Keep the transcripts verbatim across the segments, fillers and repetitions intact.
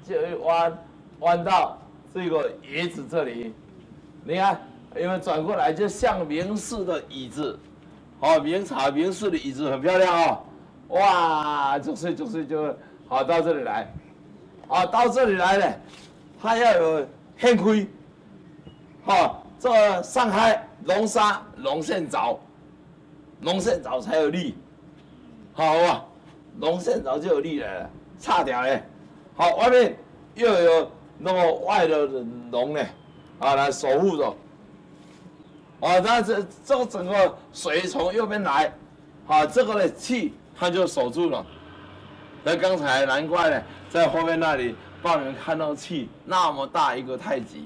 就会弯弯到这个椅子这里。你看，有没有转过来，就像明式的椅子，好、哦，明朝明式的椅子很漂亮哦。哇，九岁九岁就好到这里来，啊，到这里来了，它要有掀开，好、哦，这个上开龙沙龙线凿，龙线凿才有力，好啊，龙线凿就有力了，差点嘞，好，外面又有那个外的龙呢，啊，来守护着，啊，那这这个整个水从右边来，啊，这个的气它就守住了。那刚才难怪呢，在后面那里帮你们看到气那么大一个太极。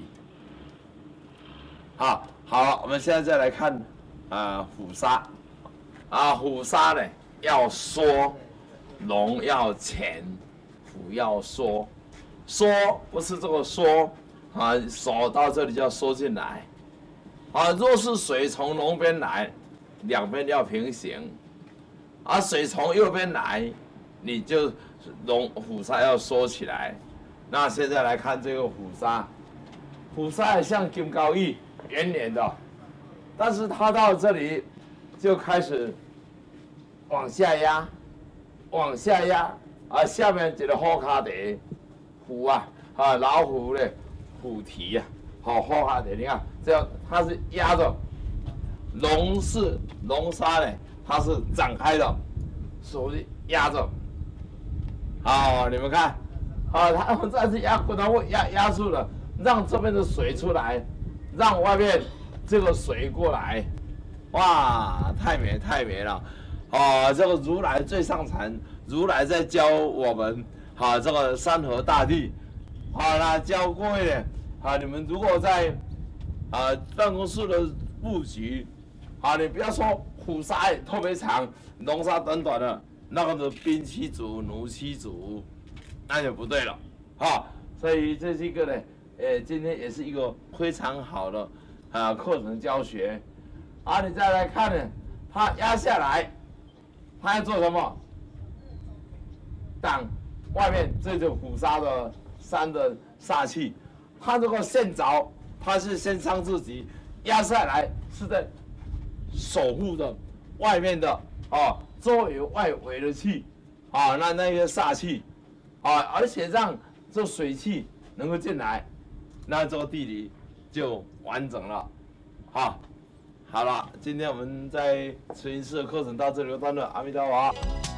好，好了，我们现在再来看啊、呃、虎杀，啊虎杀呢要缩，龙要潜，虎要缩，缩不是这个缩啊，手到这里就要缩进来，啊，若是水从龙边来，两边要平行，而、啊、水从右边来，你就龙虎鲨要缩起来。那现在来看这个虎鲨，虎鲨像金刚翼，圆圆的，但是它到这里就开始往下压，往下压，啊，下面一个虎卡底，虎啊，啊老虎的虎蹄啊，好虎卡底，你看这样它是压着，龙是龙鲨呢，它是展开的，手是压着。好，你们看，好，他们这次压过头压压住了，让这边的水出来，让外面这个水过来，哇，太美太美了！啊，这个如来最上禅，如来在教我们，啊，这个山河大地，好，那教各位呢，啊，你们如果在啊办公室的布局，啊，你不要说虎鲨特别长，龙鲨短短的。那个是兵七组、弩七组，那就不对了，哈。所以这是一个呢，呃，今天也是一个非常好的啊课程教学。啊，你再来看呢，它压下来，它要做什么？挡外面这种虎鲨的山的煞气。它这个线凿，它是先伤自己，压下来是在守护着外面的哦。周围外围的气，啊，那那个煞气，啊，而且让这水气能够进来，那这个地理就完整了，好，好了，今天我们在慈云寺的课程到这里就断了，阿弥陀佛。